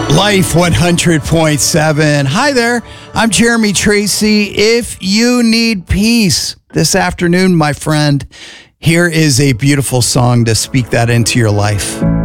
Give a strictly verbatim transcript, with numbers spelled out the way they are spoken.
Life one hundred point seven. Hi there. I'm Jeremy Tracy. If you need peace this afternoon, my friend, here is a beautiful song to speak that into your life.